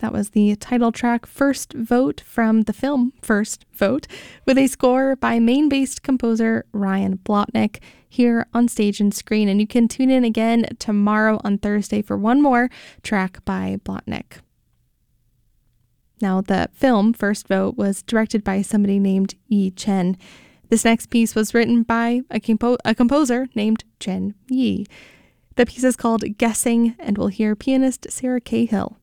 That was the title track First Vote from the film First Vote, with a score by Maine-based composer Ryan Blotnick here on Stage and Screen. And you can tune in again tomorrow on Thursday for one more track by Blotnick. Now, the film First Vote was directed by somebody named Yi Chen. This next piece was written by a composer named Chen Yi. The piece is called Guessing, and we'll hear pianist Sarah Cahill.